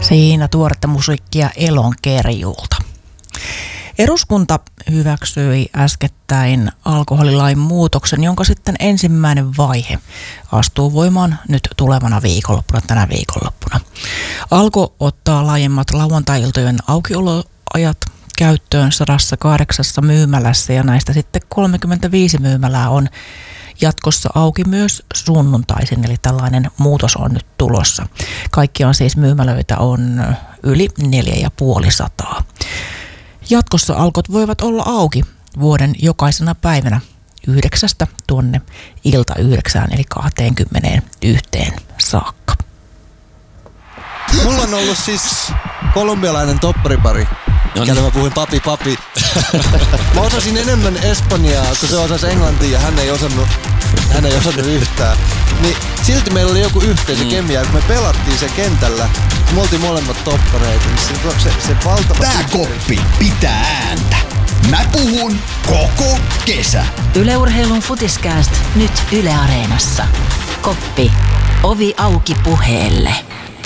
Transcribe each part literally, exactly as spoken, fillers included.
Siinä tuoretta musiikkia Elonkerjulta. Eduskunta hyväksyi äskettäin alkoholilain muutoksen, jonka sitten ensimmäinen vaihe astuu voimaan nyt tulevana viikonloppuna, tänä viikonloppuna. Alko ottaa laajemmat lauantai-iltojen aukioloajat käyttöön sadassa kahdeksassa myymälässä ja näistä sitten kolmekymmentäviisi myymälää on jatkossa auki myös sunnuntaisin, eli tällainen muutos on nyt tulossa. Kaikkiaan siis myymälöitä on yli neljä ja puoli sataa. Jatkossa alkot voivat olla auki vuoden jokaisena päivänä yhdeksästä tuonne ilta yhdeksään eli kahteenkymmeneenyhteen saakka. Mulla on ollut siis kolumbialainen topparipari, kelle mä puhuin papi papi. Mä osasin enemmän espanjaa, kun se osasi englantia ja hän ei osannut, hän ei osannut yhtään. Niin silti meillä oli joku yhteisö kemia, kun me pelattiin sen kentällä, me oltiin molemmat toppareita, niin se, se, se valtava... Tää koppi pitää ääntä. Mä puhun koko kesä. Yle Urheilun Futiskääst nyt Yle Areenassa. Koppi. Ovi auki puheelle.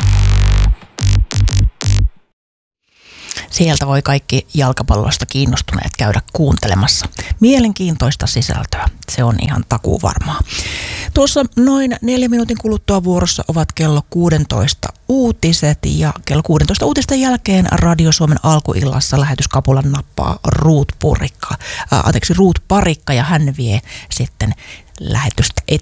Sieltä voi kaikki jalkapallosta kiinnostuneet käydä kuuntelemassa. Mielenkiintoista sisältöä, se on ihan takuu varmaa. Tuossa noin neljä minuutin kuluttua vuorossa ovat kello kuusitoista uutiset ja kello kuusitoista uutisten jälkeen Radio Suomen alkuillassa lähetyskapulan nappaa Ruut Purikka, äh, anteeksi Ruut Parikka ja hän vie sitten lähetystä eteenpäin.